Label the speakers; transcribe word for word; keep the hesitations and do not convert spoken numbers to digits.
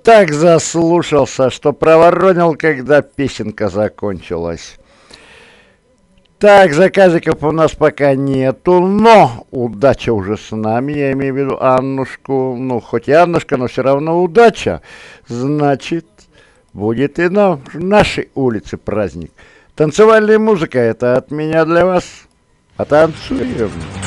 Speaker 1: так заслушался, что проворонил, когда песенка закончилась. Так, заказиков у нас пока нету, но удача уже с нами, я имею в виду Аннушку, ну, хоть и Аннушка, но все равно удача. Значит, будет и на нашей улице праздник. Танцевальная музыка — это от меня для вас. Потанцуем.